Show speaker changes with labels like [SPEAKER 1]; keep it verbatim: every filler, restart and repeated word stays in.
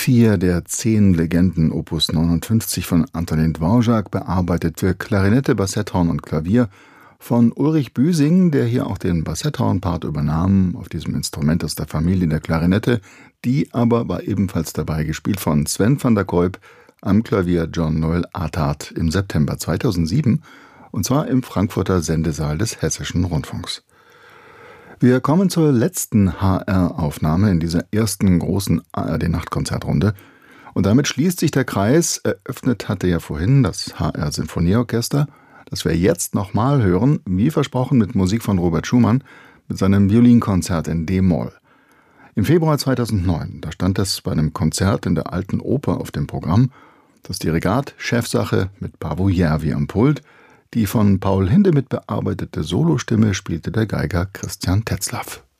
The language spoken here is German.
[SPEAKER 1] vier der zehn Legenden Opus neunundfünfzig von Antonin Dvorak, bearbeitet für Klarinette, Bassetthorn und Klavier von Ulrich Büsing, der hier auch den Bassetthorn-Part übernahm, auf diesem Instrument aus der Familie der Klarinette. Die aber war ebenfalls dabei, gespielt von Sven van der Kuijp, am Klavier John Noel Attard im September zweitausendsieben, und zwar im Frankfurter Sendesaal des Hessischen Rundfunks. Wir kommen zur letzten H R-Aufnahme in dieser ersten großen A R D-Nachtkonzertrunde. Und damit schließt sich der Kreis. Eröffnet hatte ja vorhin das H R-Sinfonieorchester, das wir jetzt nochmal hören, wie versprochen, mit Musik von Robert Schumann, mit seinem Violinkonzert in D-Moll. Im Februar zweitausendneun, da stand es bei einem Konzert in der Alten Oper auf dem Programm. Das Dirigat Chefsache mit Paavo Järvi am Pult. Die von Paul Hindemith bearbeitete Solostimme spielte der Geiger Christian Tetzlaff.